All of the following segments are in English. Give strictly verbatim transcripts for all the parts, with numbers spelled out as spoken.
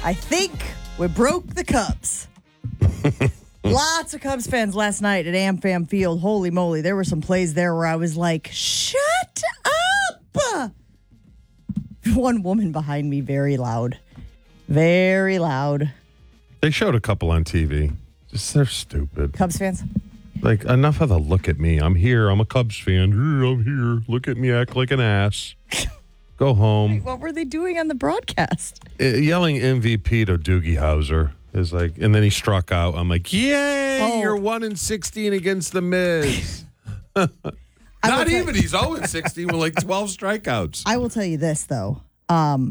I think we broke the Cubs. Lots of Cubs fans last night at AmFam Field. Holy moly, there were some plays there where I was like, shut up! One woman behind me, very loud. Very loud. They showed a couple on T V. Just they're stupid. Cubs fans? Like, enough of the look at me. I'm here. I'm a Cubs fan. I'm here. Look at me, act like an ass. Go home. What were they doing on the broadcast? Uh, yelling M V P to Doogie Howser is like, and then he struck out. I'm like, yay, Oh. you're one and sixteen against the Miz. I will Not tell- even. He's zero and sixteen with like twelve strikeouts. I will tell you this, though. Um,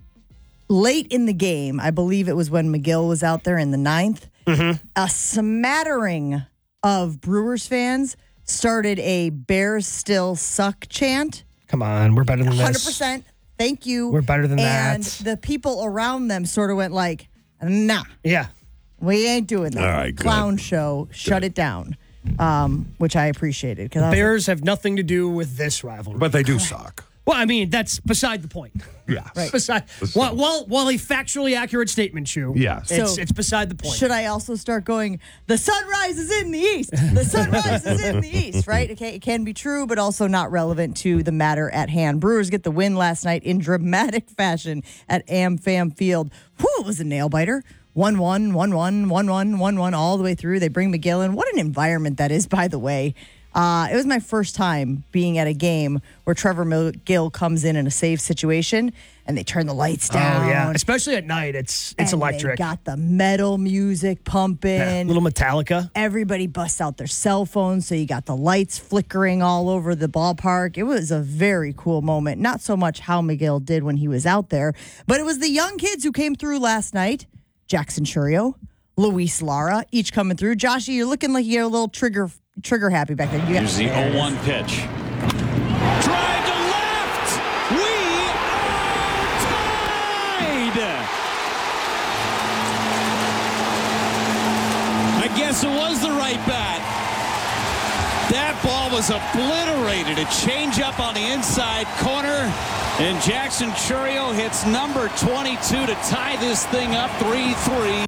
late in the game, I believe it was when McGill was out there in the ninth, Mm-hmm. a smattering of Brewers fans started a Bears still suck chant. Come on, we're better than one hundred this. percent. Thank you. We're better than and that. And the people around them sort of went like, nah, Yeah. we ain't doing that. All right, good. Clown show, shut it down, um, which I appreciated. Cause I was Bears have nothing to do with this rivalry. But they do suck. Well, I mean, that's beside the point. Yeah. Right. Beside, while, while, while a factually accurate statement, Shu, Yes. it's, So, it's beside the point. Should I also start going, the sunrise is in the east? The sunrise is in the east, right? Okay, it can be true, but also not relevant to the matter at hand. Brewers get the win last night in dramatic fashion at AmFam Field. Whew, it was a nail-biter. one one, one one, one one, one one, all the way through. They bring McGill in. What an environment that is, by the way. Uh, it was my first time being at a game where Trevor McGill comes in in a safe situation, and they turn the lights down. Oh, yeah. Especially at night, it's it's and electric. They got the metal music pumping. Yeah, little Metallica. Everybody busts out their cell phones, so you got the lights flickering all over the ballpark. It was a very cool moment. Not so much how McGill did when he was out there, but it was the young kids who came through last night. Jackson Churio, Luis Lara, each coming through. Joshy, you're looking like you're a little trigger trigger happy back there. You Here's the oh one pitch. Drive to left. We are tied. I guess it was the right bat. That ball was obliterated. A changeup on the inside corner. And Jackson Churio hits number twenty-two to tie this thing up three three.